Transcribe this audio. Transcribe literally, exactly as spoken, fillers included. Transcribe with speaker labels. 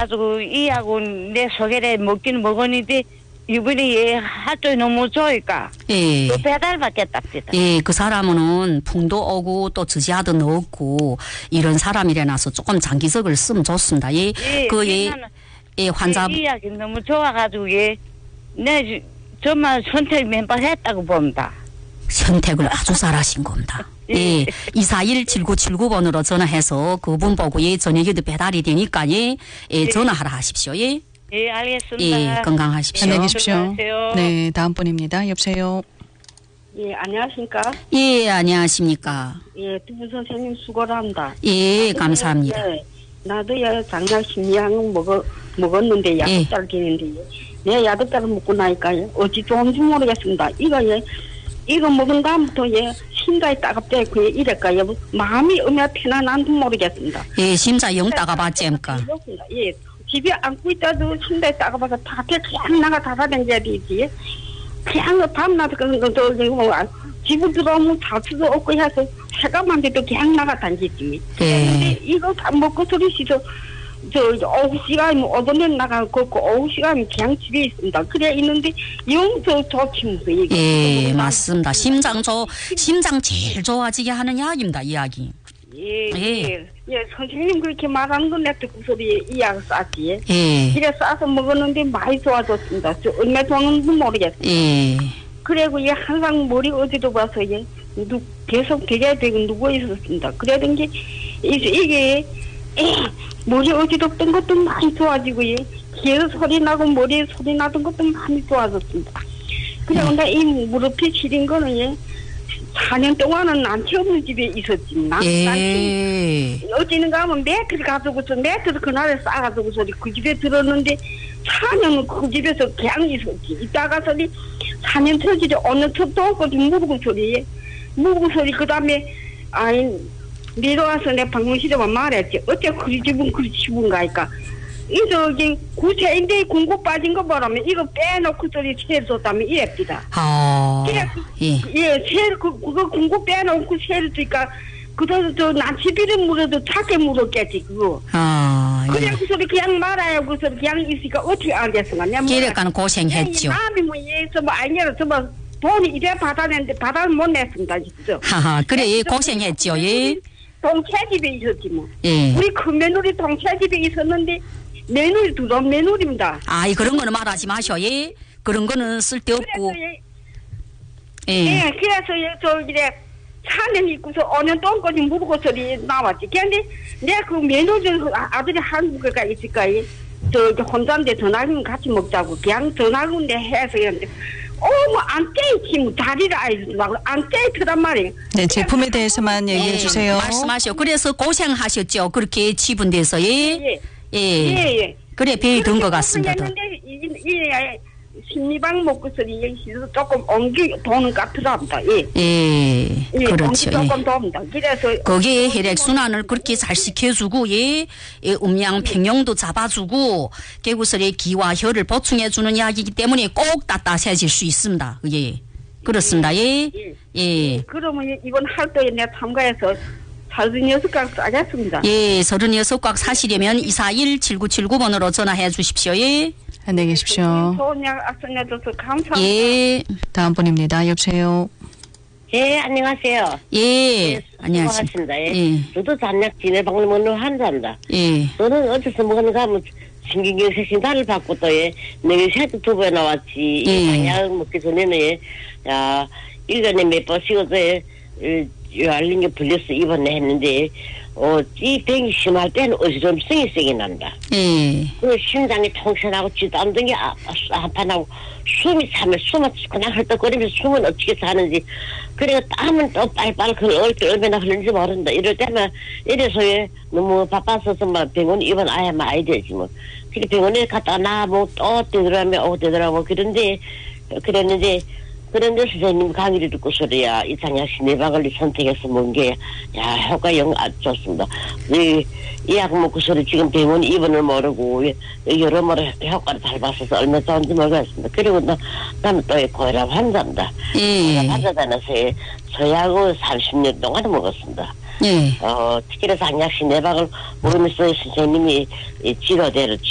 Speaker 1: 그래가지고 이 약은 내 소개를 먹기는 먹었는데 이번에 얘 하도 너무 좋으니까
Speaker 2: 예.
Speaker 1: 또 배달받겠답니다.
Speaker 2: 예, 그 사람은 풍도 오고 또 저지하도 넣었고 이런 사람이라서 조금 장기석을 쓰면 좋습니다. 예,
Speaker 1: 예,
Speaker 2: 그 예, 예 환자
Speaker 1: 이 약이 너무 좋아가지고 예, 내 정말 선택 멤버 했다고 봅니다.
Speaker 2: 선택을 아주 잘하신 겁니다. 예, 이사일 칠구칠구 번으로 전화해서 그분 보고 예, 저녁에도 배달이 되니까 예, 예, 전화하라 하십시오. 예.
Speaker 1: 예, 알겠습니다.
Speaker 2: 예, 건강하십시오.
Speaker 3: 안녕히 계십시오.
Speaker 1: 건강하세요.
Speaker 3: 네, 다음 분입니다. 여보세요.
Speaker 4: 예, 안녕하십니까?
Speaker 2: 예, 안녕하십니까.
Speaker 4: 예, 두 선생님 수고를 합니다.
Speaker 2: 예, 감사합니다.
Speaker 4: 예, 나도 야 장작 심리학은 먹어, 먹었는데 야득달 되는데 내 야득달을 먹고 나니까 어찌 좋은지 모르겠습니다. 이거 예, 이거 먹은 다음부터 예, 심장이 따갑대고 예, 이럴까 예, 마음이 얼마나 편안한지 모르겠습니다.
Speaker 2: 예, 심자 영 따가봤잼까.
Speaker 4: 예, 집에 안고 있다도 심장이 따가봐서 다 그냥 나가 다다댕겨야 되지. 그냥 밤낮 그런 거 뭐 집을 들어오면 자수도 없고 해서 해감한데도 그냥 나가 다니지.
Speaker 2: 예.
Speaker 4: 근데 이거 다 먹고 소리시도 저 오후 시간이면 오전에 나가고 오후 시간이면 그냥 집에 있습니다. 그래 있는데 영도 좋지 뭐 이거.
Speaker 2: 예, 맞습니다. 심장 조 심장 제일 좋아지게 하는 약입니다. 이 약이.
Speaker 4: 예,
Speaker 2: 예.
Speaker 4: 예, 예, 선생님 그렇게 말하는 건 내 듣고 소리 이약 쌌지.
Speaker 2: 예.
Speaker 4: 이래 싸서 먹었는데 많이 좋아졌습니다. 저 얼마 좋은지 모르겠어요.
Speaker 2: 예.
Speaker 4: 그리고 얘 항상 머리 어디도 봐서 얘 누 계속 되게 되고 누워 있었습니다. 그러던 게 이제 이게 머리 어디도 없던 것도 많이 좋아지고 얘 귀에서 소리 나고 머리에 소리 나던 것도 많이 좋아졌습니다. 그리고 나 이 무릎이 시린 거는 얘 사 년 동안은 난치 없는 집에 있었지. 난,
Speaker 2: 예.
Speaker 4: 어찌는가 하면 매트를 가지고서 매트를 그날에 싸가지고서 그 집에 들었는데 사 년은 그 집에서 그냥 있었지. 이따가 소리 사 년 터지지 어느 턱도 없고 무르고 소리 무르고 소리 그 다음에 아이 내려와서 내 방문실에 말했지. 어째 그리 집은 그리 집은가 하니까 이 저기 구세인데 공고 빠진 거 보라면 이거 빼놓고 소리 세를 줬다면 이랬습니다.
Speaker 2: 아. 예.
Speaker 4: 예, 세를 그 그거 공고 빼놓고 세를 주니까 그래서 저 난치비를 물어도 작게 물었겠지 그거.
Speaker 2: 아.
Speaker 4: 그래
Speaker 2: 예.
Speaker 4: 그 소리 그냥 말아요. 그 소리 그냥 있으니까 어떻게 알겠어가.
Speaker 2: 기래가는 고생했죠.
Speaker 4: 마음이 뭐 예서 뭐 알냐로 저뭐 돈이 이래 받아냈는데 받아를 못 냈습니다 진짜.
Speaker 2: 하하. 그래 예, 고생했죠. 예.
Speaker 4: 동체 집에 있었지 뭐.
Speaker 2: 예.
Speaker 4: 우리 큰 며느리 동체 집에 있었는데 며느리 두돈 며느리입니다.
Speaker 2: 아이 그런 거는 말하지 마셔. 예. 그런 거는 쓸데없고.
Speaker 4: 예.
Speaker 2: 예.
Speaker 4: 예, 그래서 저 이래 사 년 있고서 오 년 동안까지 물고 소리 나왔지. 그런데 내 그 며느리 아들이 한국에 가 있을까? 저 혼자인데 전화금 같이 먹자고 그냥 전화금 내 해서 그런데 어머 안 떼있지 뭐 다리를 알고 안 떼있더란 말이에요.
Speaker 3: 네, 제품에 대해서만 얘기해
Speaker 2: 예,
Speaker 3: 주세요.
Speaker 2: 말씀하시오. 그래서 고생하셨죠. 그렇게 치분돼서 예.
Speaker 4: 예.
Speaker 2: 예.
Speaker 4: 예, 예.
Speaker 2: 그래 배이 든 것 같습니다.
Speaker 4: 했는데 이, 이, 심리방 먹고서리 여기서 조금 옮기 도는 것 같더랍니다. 예.
Speaker 2: 예.
Speaker 4: 예,
Speaker 2: 그렇죠.
Speaker 4: 조금
Speaker 2: 예.
Speaker 4: 돕니다. 그래서
Speaker 2: 거기에 혈액순환을 그렇게 잘 시켜주고, 예, 예 음양 평형도 잡아주고, 개구슬의 기와 혈을 보충해주는 약이기 때문에 꼭 따뜻해질 수 있습니다. 예. 그렇습니다. 예. 예.
Speaker 4: 그러면 이번 활동에 내가 참가해서 서른여섯 각 싸겠습니다.
Speaker 2: 예, 서른여섯 각 사시려면 이사일 칠구칠구 번으로 전화해 주십시오. 예.
Speaker 3: 안녕히 계십시오.
Speaker 4: 좋은 약 악성해줘서 감사합니다.
Speaker 2: 예.
Speaker 3: 다음 분입니다. 여보세요.
Speaker 1: 예, 안녕하세요.
Speaker 2: 예. 안녕하십니까.
Speaker 1: 수고하십니다. 예.
Speaker 2: 예.
Speaker 1: 저도 잔약 진해방을 먹는 환자입니다.
Speaker 2: 예.
Speaker 1: 저는 어디서 먹었는가 하면 신경경 세신달을 받고 또 예, 내가 세트 투부에 나왔지.
Speaker 2: 예.
Speaker 1: 이 약 먹기 전에는 예, 야, 일 년에 몇 번씩 어제 요 알린 게 불려서 입원해 했는데 어, 이 병이 심할 때는 어지럼증이 세게 난다.
Speaker 2: 예.
Speaker 1: 그 심장이 통신하고 쥐도 안 든게 한판하고 숨이 차면 숨은 그냥 헐떡거리면서 숨은 어떻게 사는지 그래가 땀은 또 빨빨 그 얼굴 얼마나 흐르는지 모른다. 이럴 때만 이래서 왜 너무 바빠서서 막 병원 입원 아야 마야 되지 뭐. 그래 병원에 갔다가 나뭐 또 되더라면 어 되더라고 그런데 그랬는데 그런데 선생님 강의를 듣고 소리야 이상약 시내방을 선택해서 먹은 게 야 효과 영 아주 좋습니다. 이 약 먹고 소리 지금 병원 입원을 모르고 여러모로 효과를 잘 봤어서 얼마 좋은지 모르겠습니다. 그리고 나 나는 또 고혈압 환자입니다.
Speaker 2: 예.
Speaker 1: 고혈압 환자 다녀서 저약을 삼십 년 동안 먹었습니다.
Speaker 2: 예.
Speaker 1: 어 특히 상약 시내방을 먹으면서 선생님이 치료대로